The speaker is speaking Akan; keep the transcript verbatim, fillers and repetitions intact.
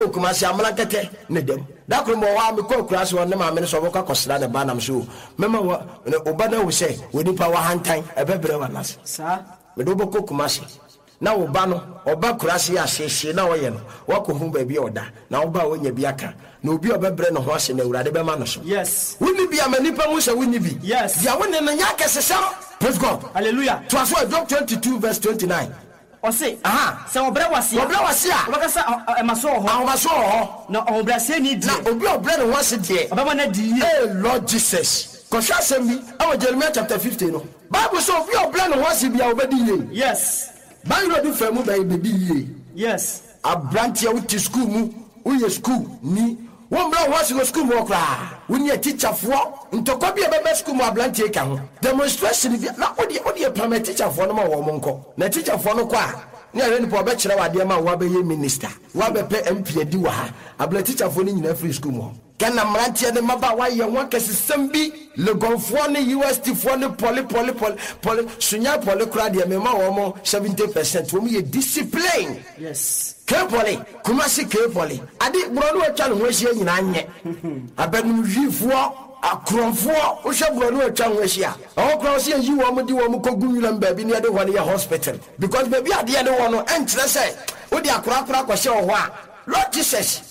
Kumasi amalakete ne dem da ko mo wa me ko kurase won ne ma me so wo ka kosra ne ba nam so mema wo obana wo se wo nipa wa hantan ebebre wa nas sa me do boko Kumasi na wo ba no oba kurase ya hyehye na wo ye no wo ko hu ba bi oda na wo ba wo nya bi aka na obi obebre no ho ase na urade be ma no so yes woni bi amanipa mu se woni bi yes ya woni na nya kesesam praise God hallelujah to aso Job twenty-two verse twenty-nine o say aha se obra wase obra wase a obaka sa e maso ho a maso ho na obra se ni di na obi obra no wase de obama na di eh Lord Jesus kosha sembi awo Jeremiah chapter fifty no Bible so obi obra no wase bia obedi ye yes Bible do famu ba bedi ye yes abrantia wuti school mu uye school ni won bra wase go school mo kra woni teacher fo ntokwa bia bebe school mo abrantia ka ho demonstration bia na odi odi permit teacher fo no ma wo mo nko na teacher fo no kwa ni are ni po be kire wade ma wa be ye minister wa be pe M P edi wa ha abla teacher fo ni nyina free school mo kana mrantia ne maba wa ye won kesesem bi legonfo ni U S T fo ni poly poly poly poly sunya poly kra de me ma wo mo seventy percent wo mo ye discipline yes Kepoli Kumasi Kepoli adi bro no atwa no ho hia nyina nye abenu hwifo akronfo wo hwe bro no atwa ho hia o kro se yi wo mo di wo mo kogu nwulam ba bi ne de ho ne hospital because baby ade de wo no enkyere se wo di akora akora kwhye wo ho a Lord Jesus